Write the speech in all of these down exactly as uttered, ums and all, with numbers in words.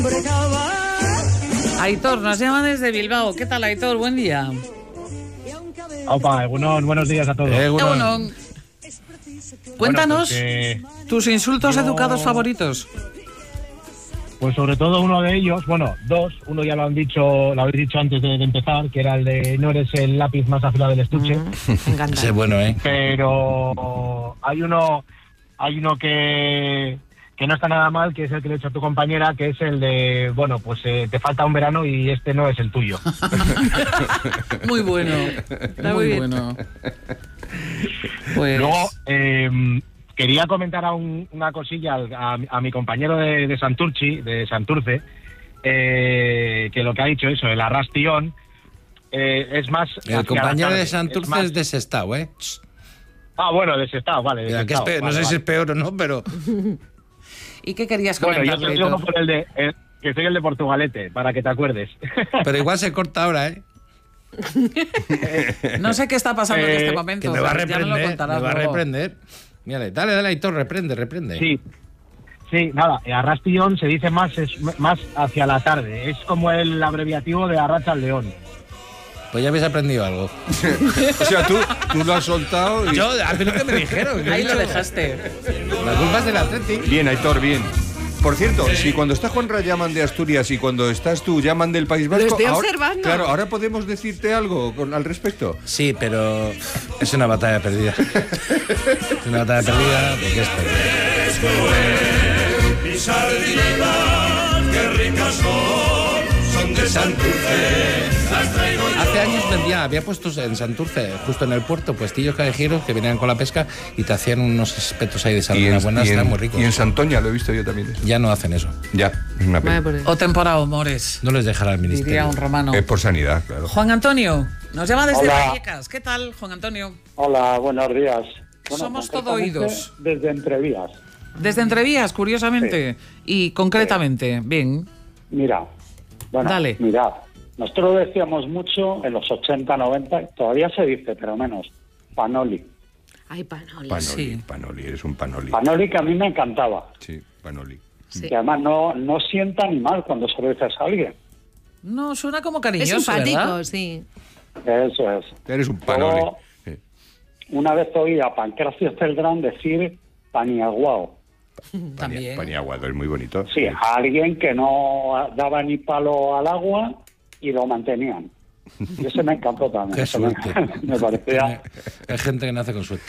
Aitor nos llama desde Bilbao. ¿Qué tal, Aitor? Buen día. Opa, Egunon, buenos días a todos. Egunon. Egunon. Cuéntanos bueno, pues, eh, tus insultos yo... educados favoritos. Pues sobre todo uno de ellos, bueno, dos, uno ya lo han dicho, lo habéis dicho antes de, de empezar, que era el de no eres el lápiz más afilado del estuche. Mm, me encanta. Ese es bueno, ¿eh? Pero hay uno, hay uno que, que no está nada mal, que es el que le he hecho a tu compañera, que es el de, bueno, pues eh, te falta un verano y este no es el tuyo. Muy bueno, está muy, muy bueno. Pues... Luego, eh, quería comentar a un, una cosilla a, a mi compañero de, de Santurchi, de Santurce, eh, que lo que ha dicho eso, el arrastión, eh, es más... El compañero de Santurce es, más... es de Sestao, ¿eh? Ah, bueno, de Sestao, vale. De Mira, Sestao, que es vale, no sé vale. si es peor o no, pero... ¿Y qué querías comentar? Bueno, yo soy por el de... El, que soy el de Portugalete, para que te acuerdes. Pero igual se corta ahora, ¿eh? No sé qué está pasando eh, en este momento. Que me va a reprender, no me va a reprender. Mírale, dale, dale, Aitor, reprende, reprende. Sí, sí, nada, arrastión se dice más, es más hacia la tarde. Es como el abreviativo de arracha al león. Pues ya habéis aprendido algo. O sea, tú, tú lo has soltado y... Yo, a mí lo que me dijeron. Ahí lo dejaste. La culpa es del Atleti. Bien, Aitor, bien. Por cierto, si cuando está Juanra llaman de Asturias y cuando estás tú llaman del País Vasco... Lo estoy ahora, observando. Claro, ahora podemos decirte algo con, al respecto. Sí, pero es una batalla perdida. Es una batalla perdida porque es perdida. Mi sardinita, qué ricas son, son de Santurce. Las traigo yo. Hace años vendía, había puestos en Santurce, justo en el puerto, puestillos callejeros que venían con la pesca y te hacían unos espetos ahí de sardina buenas, están muy ricos. Y en Santoña lo he visto yo también. Ya no hacen eso. Ya, es una pena. O temporada humores. No les dejará el ministerio. Diría un romano. Es por sanidad, claro. Juan Antonio, nos llama desde Hola. Vallecas. ¿Qué tal, Juan Antonio? Hola, buenos días. Bueno, Somos todo oídos. Desde Entrevías. Desde Entrevías, curiosamente. Sí. Y concretamente, sí. Bien. Mira, bueno, Dale. mirad. Nosotros decíamos mucho en los ochenta, noventa, todavía se dice, pero menos, Panoli. Ay, Panoli. Panoli, Sí. Panoli, eres un Panoli. Panoli que a mí me encantaba. Sí, Panoli. Sí. Que además no, no sienta ni mal cuando se lo dices a alguien. No, suena como Es cariñoso, simpático, ¿verdad? sí. Eso es. Eres un Panoli. Luego, Sí. una vez oí a Pancracio Celdrán decir Paniaguao. También. Paniaguado, es muy bonito. Sí, a alguien que no daba ni palo al agua y lo mantenían. Y ese me encantó también. Qué Eso me, suerte. me parecía... Hay gente que nace con suerte.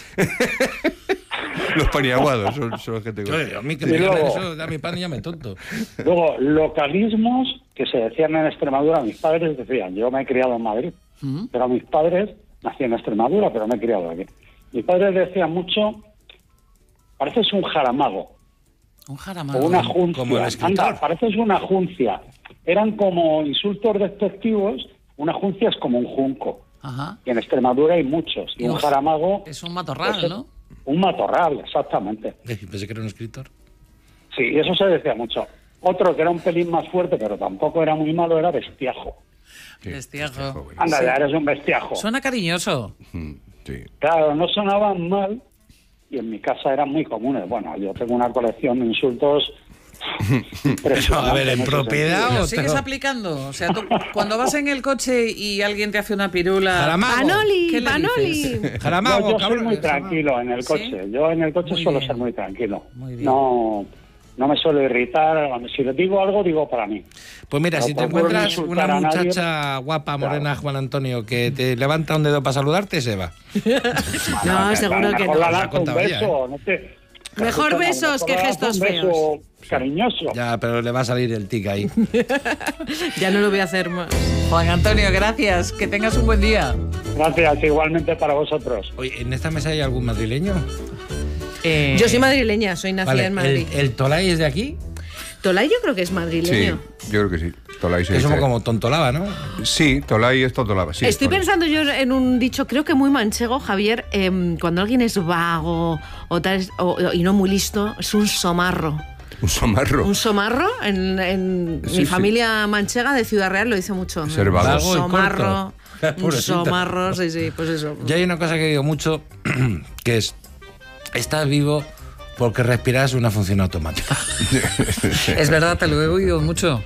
Los paniaguados son, son gente con... Oye, a mí que Y me luego- llamen eso, da mi pan y llame tonto. Luego, localismos que se decían en Extremadura, mis padres decían, yo me he criado en Madrid, ¿Mm? pero mis padres, nací en Extremadura, pero me he criado aquí. Mis padres decían mucho, pareces un jaramago, Un o jaramago. una como el juncia. escritor. Anda, pareces una juncia. Eran como insultos despectivos, una juncia es como un junco. Ajá. Y en Extremadura hay muchos. Y un Uf, jaramago... Es un matorral, pues, ¿no? Un matorral, exactamente. Pensé que era un escritor. Sí, y eso se decía mucho. Otro que era un pelín más fuerte, pero tampoco era muy malo, era bestiajo. Sí, Bestiajo. bueno. Anda, Sí. ya eres un bestiajo. Suena cariñoso. Mm, Sí. Claro, no sonaban mal y en mi casa eran muy comunes. Bueno, yo tengo una colección de insultos impresionante. A ver, ¿en ese propiedad sentido. ¿Lo o sigues te- aplicando? O sea, tú, cuando vas en el coche y alguien te hace una pirula... Jaramago. Panoli, ¿Qué le Panoli. dices? Jaramago, Yo, yo soy cabrón. muy tranquilo en el ¿Sí? coche. Yo en el coche Muy suelo bien. ser muy tranquilo. Muy bien. No, no me suelo irritar. Si le digo algo, digo para mí. Pues mira, No si te procuro no encuentras insultar una a nadie. muchacha guapa, morena, Claro. Juan Antonio, que te levanta un dedo para saludarte, se va. No, seguro que Mejor no. la Lo ha lanzo un contado ya, beso. No te... Mejor Escúchame, besos mejor que la lanzo gestos un beso cariñoso. Ya, pero le va a salir el tic ahí. Ya no lo voy a hacer más. Juan Antonio, gracias. Que tengas un buen día. Gracias, igualmente para vosotros. Oye, ¿en esta mesa hay algún madrileño? Eh, Yo soy madrileña, soy nacida Vale, en Madrid. ¿el, el Tolai es de aquí? Tolai yo creo que es Sí, madrileño. yo creo que sí. Tolai se Es dice. como Tontolaba, ¿no? Sí, Tolai es Tontolaba, sí. Estoy correcto. pensando yo en un dicho, creo que muy manchego, Javier, em, cuando alguien es vago o tal, o- o- y no muy listo, es un somarro. Un somarro. Un somarro, en, en Sí, mi sí. familia manchega de Ciudad Real lo dice mucho. Ser vago. Un Vago y somarro, corto. un Pobrecita. somarro, sí, sí, pues eso. Yo hay una cosa que digo mucho, que es, estás vivo Porque respirar es una función automática. Es verdad, te lo he oído mucho.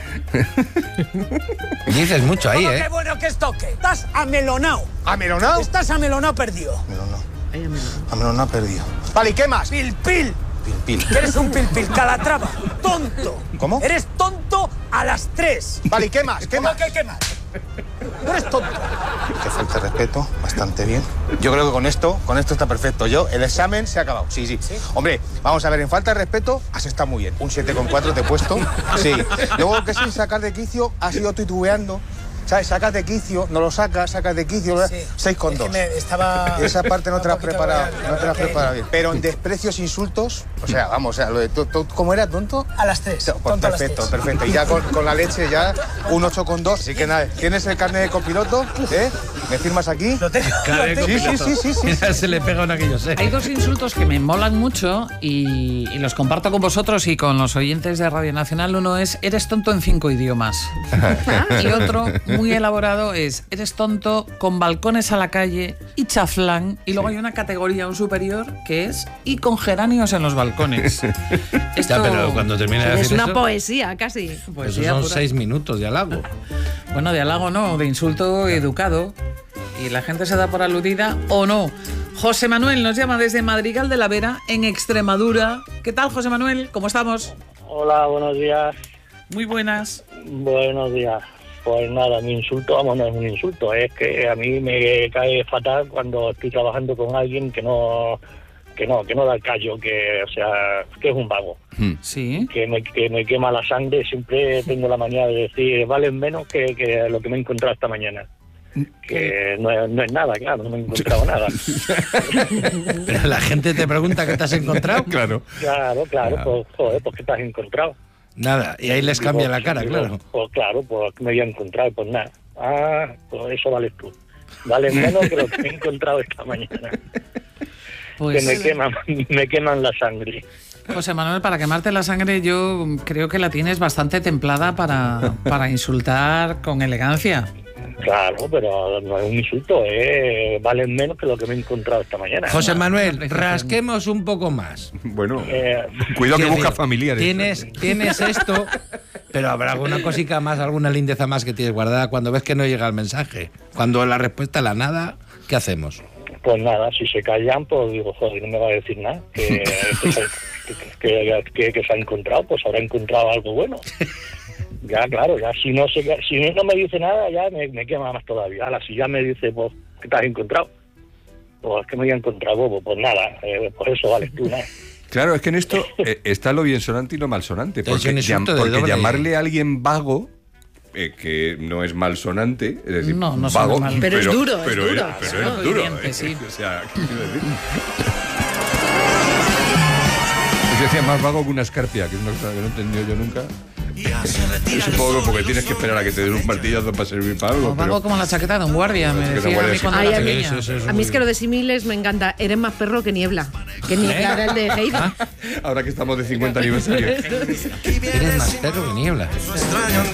Dices mucho ahí, ¿eh? Qué bueno que es toque. Estás amelonado. ¿Amelonado? Estás amelonado perdido. Amelonado. Amelonado perdido. Vale, ¿y qué más? Pil, pil. Pil, pil. Que eres un pil, pil. Calatrava. Tonto. ¿Cómo? Eres tonto a las tres. Vale, ¿y qué más? ¿Qué ¿Cómo más? que qué más? Tú eres tonto. Que falta de respeto, bastante bien. Yo creo que con esto, con esto está perfecto. Yo, el examen se ha acabado. Sí, sí. ¿Sí? Hombre, vamos a ver, en falta de respeto, has estado muy bien. Un siete coma cuatro te he puesto. Sí. Luego que sin sacar de quicio, has ido titubeando. ¿Sabes? Sacas de quicio, no lo sacas, sacas de quicio, sí. seis coma dos. Es que estaba... Esa parte no te la has preparado, no te la has preparado bien. Pero en desprecios, insultos, o sea, vamos, o sea, lo de to, to, ¿cómo era, tonto? A las tres. Pues perfecto, las tres. Perfecto. Y ya con, con la leche ya un ocho coma dos. Así que nada, ¿tienes el carnet de copiloto? ¿Eh? ¿Me firmas aquí? Lo tengo. Claro, lo tengo. Sí, sí, sí, sí, sí, sí. Se le pega un aquello sé. Hay dos insultos que me molan mucho y, y los comparto con vosotros y con los oyentes de Radio Nacional. Uno es, eres tonto en cinco idiomas. Y otro, muy elaborado, es, eres tonto con balcones a la calle y chaflán. Y luego hay una categoría aún superior que es, y con geranios en los balcones. Esto, Ya, pero cuando termine de Es decir una eso, poesía, casi. eso poesía son pura. seis minutos de halago. Bueno, de halago no, de insulto educado. Y la gente se da por aludida o no. José Manuel nos llama desde Madrigal de la Vera, en Extremadura. ¿Qué tal, José Manuel? ¿Cómo estamos? Hola, buenos días. Muy buenas. Buenos días. Pues nada, mi insulto, vamos, no es un insulto, es que a mí me cae fatal cuando estoy trabajando con alguien que no que no, que no da el callo, que, o sea, que es un vago. Sí. Que me, que me quema la sangre, siempre tengo la manía de decir, valen menos que, que lo que me he encontrado esta mañana. Que no es, no es nada, claro, no me he encontrado nada. Pero la gente te pregunta qué te has encontrado. Claro. Claro, claro, pues joder, pues ¿qué te has encontrado? Nada, y ahí les cambia la cara, Digo, claro. Pues claro, pues me voy a encontrar, pues nada. Ah, pues eso vales tú. Vale menos que lo que he encontrado esta mañana. Pues, que me queman, me queman la sangre. José Manuel, para quemarte la sangre yo creo que la tienes bastante templada para, para insultar con elegancia. Claro, pero no es un insulto, ¿eh? Valen menos que lo que me he encontrado esta mañana. José Manuel, rasquemos un poco más. Bueno, Eh, cuidado que Quiero busca decir, familiares. Tienes, tienes esto, pero habrá alguna cosica más, alguna lindeza más que tienes guardada cuando ves que no llega el mensaje. Cuando la respuesta es la nada, ¿qué hacemos? Pues nada, si se callan, pues digo, joder, no me va a decir nada. Que, que, se, que, que, que se ha encontrado, pues habrá encontrado algo bueno. Ya, claro, ya si no se, si no me dice nada, ya me, me quema más todavía. Ahora, si ya me dice, pues, ¿qué te has encontrado? Pues, ¿qué me voy a encontrar, bobo? Pues nada, eh, por eso vales tú, nada. Claro, es que en esto eh, está lo bien sonante y lo mal sonante. Entonces, Porque, un insulto llam- de porque doble- llamarle a alguien vago, eh, que no es mal sonante, es decir, No, no suena vago, mal. Pero es duro, es pero duro. pero Suena es duro. hiriente, eh, sí. O sea, ¿qué quiero decir? Yo decía más vago que una escarpia, que es una cosa que no he entendido yo nunca. Yo supongo que porque tienes que esperar a que te den un martillazo para servir para algo. Os hago Pero... como la chaqueta de un guardia, me La chaqueta de decía a mí guardia, cuando sí. era Ay, a mí- pequeña. Eso, eso, eso, A mí muy es que lo de símiles me encanta. Eres más perro que niebla. Que niebla era el de Heidi. Ahora que estamos de cincuenta aniversario. Eres más perro que niebla.